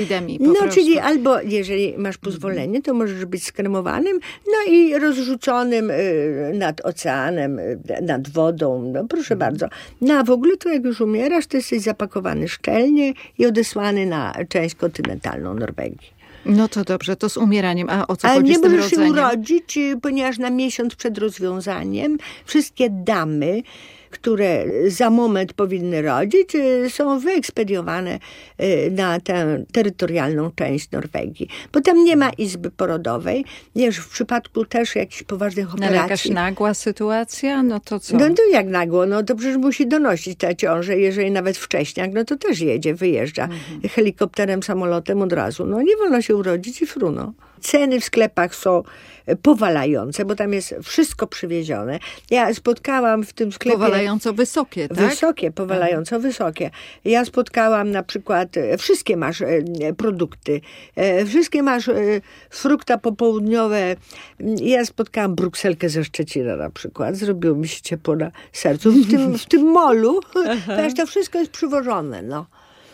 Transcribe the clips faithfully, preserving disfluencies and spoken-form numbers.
epidemii po No, prostu. czyli albo, jeżeli masz pozwolenie, to możesz być skremowanym, no i rozrzuconym y, nad oceanem, y, nad wodą, no proszę bardzo. No a w ogóle to jak już umierasz, to jesteś zapakowany szczelnie i odesłany na część kontynentalną Norwegii. No to dobrze, to z umieraniem. A o co Ale chodzi nie z tym możesz się rodzeniem? urodzić, y, ponieważ na miesiąc przed rozwiązaniem wszystkie damy, które za moment powinny rodzić, y, są wyekspediowane y, na tę terytorialną część Norwegii. Bo tam nie ma izby porodowej. Wiesz, w przypadku też jakichś poważnych No, operacji. ale jakaś nagła sytuacja? No to co? No to jak nagło? No to przecież musi donosić tę ciążę. Jeżeli nawet wcześniak, no to też jedzie, wyjeżdża Mhm. helikopterem, samolotem od razu. No nie wolno się urodzić i fruno. Ceny w sklepach są powalające, bo tam jest wszystko przywiezione. Ja spotkałam w tym sklepie... Powalająco wysokie, tak? Wysokie, powalająco wysokie. Ja spotkałam na przykład, e, wszystkie masz e, produkty, e, wszystkie masz e, frukta popołudniowe. Ja spotkałam brukselkę ze Szczecina na przykład. Zrobiło mi się ciepło na sercu. W tym, w tym molu też to wszystko jest przywożone, no.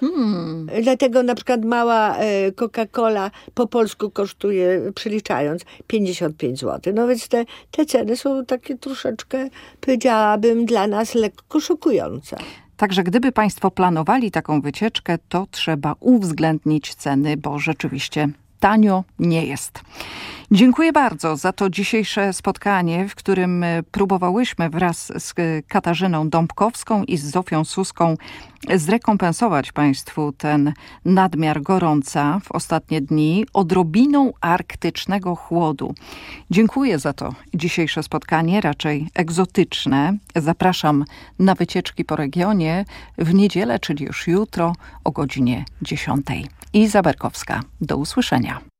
Hmm. Dlatego na przykład mała e, Coca-Cola po polsku kosztuje, przeliczając, pięćdziesiąt pięć złotych. No więc te, te ceny są takie troszeczkę, powiedziałabym, dla nas lekko szokujące. Także gdyby państwo planowali taką wycieczkę, to trzeba uwzględnić ceny, bo rzeczywiście tanio nie jest. Dziękuję bardzo za to dzisiejsze spotkanie, w którym próbowałyśmy wraz z Katarzyną Dąbkowską i z Zofią Suską zrekompensować państwu ten nadmiar gorąca w ostatnie dni odrobiną arktycznego chłodu. Dziękuję za to dzisiejsze spotkanie, raczej egzotyczne. Zapraszam na wycieczki po regionie w niedzielę, czyli już jutro o godzinie dziesiątej. Iza Berkowska. Do usłyszenia.